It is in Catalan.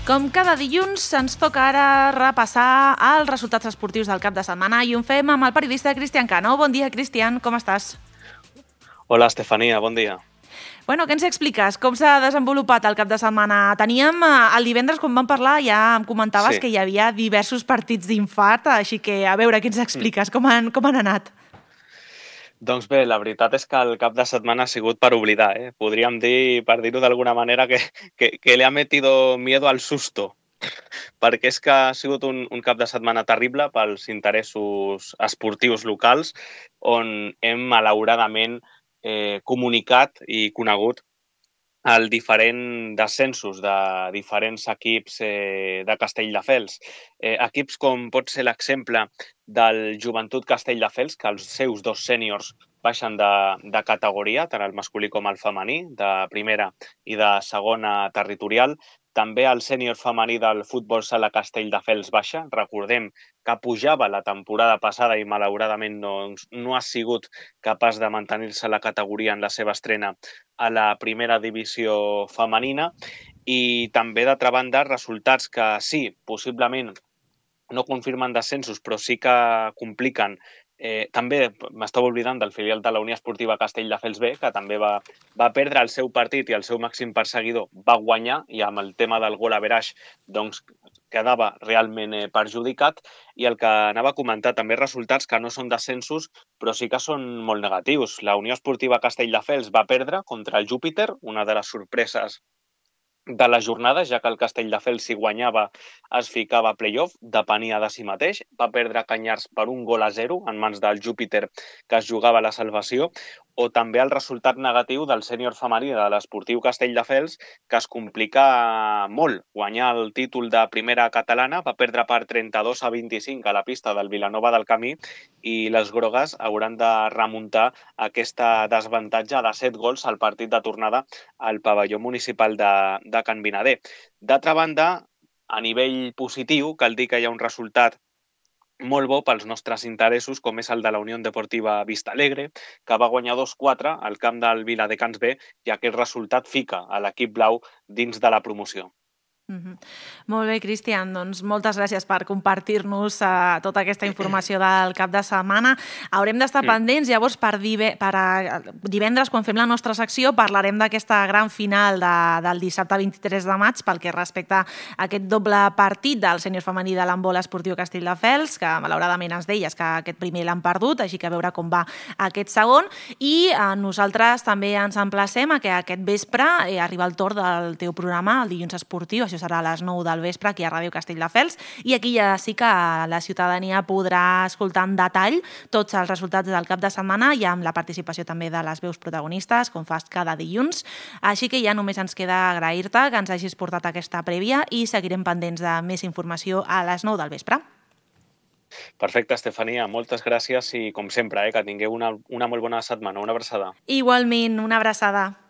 Com cada dilluns, ens toca ara repassar els resultats esportius del cap de setmana i ho fem amb el periodista Cristian Cano. Bon dia, Cristian, com estàs? Hola, Estefania, bon dia. Bueno, què ens expliques? Com s'ha desenvolupat el cap de setmana? Teníem el divendres, quan vam parlar, ja em comentaves que hi havia diversos partits d'infart, així que a veure, què ens expliques? Com han anat? Doncs bé, la veritat és que el cap de setmana ha sigut per oblidar, Podríem dir, per dir-ho d'alguna manera, que le ha metido miedo al susto, perquè és que ha sigut un cap de setmana terrible pels interessos esportius locals, on hem malauradament comunicat i conegut el diferent descensos de diferents equips de Castelldefels. Equips com pot ser l'exemple del Joventut Castelldefels, que els seus dos sèniors baixen de categoria, tant el masculí com el femení, de primera i de segona territorial. També el sènior femení del Futbol Sala Castelldefels baixa. Recordem que pujava la temporada passada i malauradament no ha sigut capaç de mantenir-se a la categoria en la seva estrena a la primera divisió femenina. I també, d'altra banda, resultats que sí, possiblement no confirmen descensos, però sí que compliquen. També m'estava oblidant del filial de la Unió Esportiva Castelldefels B, que també va perdre el seu partit i el seu màxim perseguidor va guanyar, i amb el tema del gol average doncs, quedava realment perjudicat. I el que anava a comentar, també resultats que no són descensos, però sí que són molt negatius. La Unió Esportiva Castelldefels va perdre contra el Júpiter, una de les sorpreses de les jornades, ja que el Castelldefels, si guanyava, es ficava a play-off, depenia de si mateix. Va perdre Canyars per 1-0 en mans del Júpiter, que es jugava la salvació. O també el resultat negatiu del sènior femení de l'Esportiu Castelldefels, que es complica molt guanyar el títol de primera catalana. Va perdre per 32-25 a la pista del Vilanova del Camí, i les grogues hauran de remuntar aquesta desavantatge de 7 gols al partit de tornada al pavelló municipal de Can Vinader. D'altra banda, a nivell positiu, cal dir que hi ha un resultat molt bo pels nostres interessos, com és el de la Unió Deportiva Vistalegre, que va guanyar 2-4 al camp del Viladecans B, i aquest resultat fica a l'equip blau dins de la promoció. Molt bé, Cristian, doncs moltes gràcies per compartir-nos tota aquesta informació del cap de setmana. Haurem d'estar pendents, llavors per divendres, quan fem la nostra secció, parlarem d'aquesta gran final del dissabte 23 de maig pel que respecta a aquest doble partit del sènior femení de l'handbol esportiu Castelldefels, que malauradament ens deies que aquest primer l'han perdut, així que a veure com va aquest segon. I nosaltres també ens emplacem a que aquest vespre arriba el torn del teu programa, el Dilluns Esportiu. Això serà a les 9 del vespre aquí a Ràdio Castelldefels, i aquí ja sí que la ciutadania podrà escoltar en detall tots els resultats del cap de setmana i amb la participació també de les veus protagonistes, com fas cada dilluns. Així que ja només ens queda agrair-te que ens hagis portat aquesta prèvia i seguirem pendents de més informació a les 9 del vespre. Perfecte, Estefania, moltes gràcies i, com sempre, que tingueu una molt bona setmana. Una abraçada. Igualment, una abraçada.